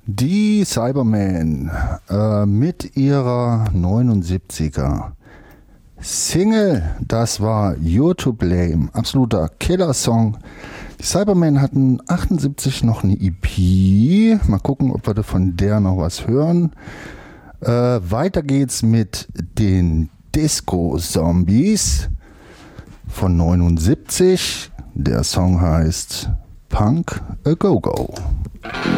Die Cybermen mit ihrer 79er Single, das war You're to Blame, absoluter Killer-Song. Die Cybermen hatten 78 noch eine EP, mal gucken, ob wir von der noch was hören. Weiter geht's mit den Disco-Zombies von 79, der Song heißt Punk A Go Go.